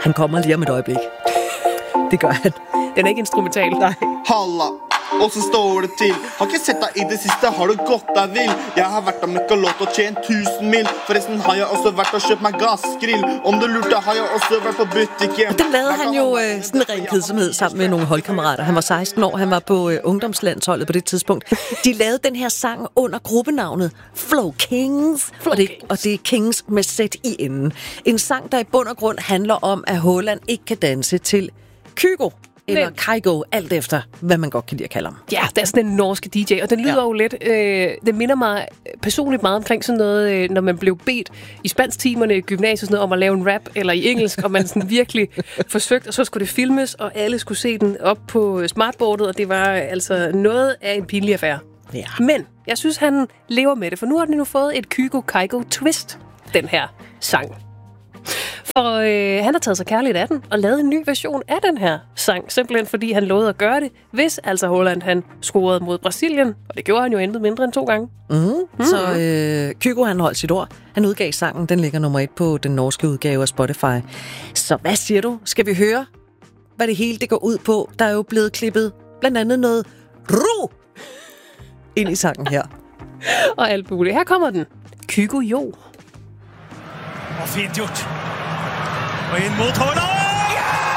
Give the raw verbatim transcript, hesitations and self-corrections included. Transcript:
Han kommer lige om et øjeblik. Det gør han. Den er ikke instrumental. Nej. Halla, og så står det til. Har ikke set dig i det sidste, har du gått dig vild. Jeg har vært og møkket låt og tjent tusen mil. Forresten har jeg også vært og købt mig gasgrill. Om du lurte, har jeg også vært på butikken. Den lavede han jo øh, sådan en ren kedsomhed sammen med nogle holdkammerater. Han var seksten år, han var på øh, ungdomslandsholdet på det tidspunkt. De lavede den her sang under gruppenavnet Flow Kings. Flow og, det, Kings. og det er Kings med sæt i enden. En sang, der i bund og grund handler om, at Haaland ikke kan danse til Kygo. Eller Kygo, alt efter, hvad man godt kan lide at kalde ham. Ja, det er sådan en norske D J, og den lyder ja. jo lidt... Øh, det minder mig personligt meget omkring sådan noget, øh, når man blev bedt i spansktimerne i gymnasiet sådan noget, om at lave en rap, eller i engelsk, og man sådan virkelig forsøgte, og så skulle det filmes, og alle skulle se den op på smartboardet, og det var altså noget af en pinlig affære. Ja. Men jeg synes, han lever med det, for nu har den nu fået et Kygo-Kygo-twist, den her sang. For øh, han har taget sig kærligt af den og lavet en ny version af den her sang, simpelthen fordi han lovede at gøre det, hvis altså Haaland han scorede mod Brasilien, og det gjorde han jo intet mindre end to gange. Mm. Mm. Så øh, Kygo han holdt sit ord. Han udgav sangen, den ligger nummer et på den norske udgave af Spotify. Så hvad siger du? Skal vi høre, hvad det hele det går ud på? Der er jo blevet klippet blandt andet noget ro ind i sangen her. Og alt muligt. Her kommer den. Kygo jo. Og fint gjort. Og ind mod Haaland!